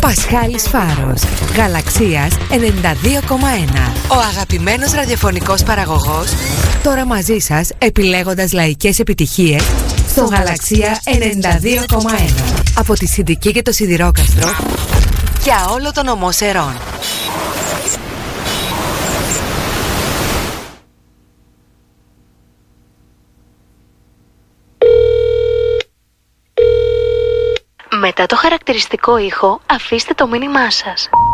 Πασχάλης Φάρος, Γαλαξίας 92,1. Ο αγαπημένος ραδιοφωνικός παραγωγός, τώρα μαζί σας επιλέγοντας λαϊκές επιτυχίες στο Γαλαξία 92,1. Από τη Συντική και το Σιδηρόκαστρο για όλο τον ομό Σερών. Μετά το χαρακτηριστικό ήχο, αφήστε το μήνυμά σας.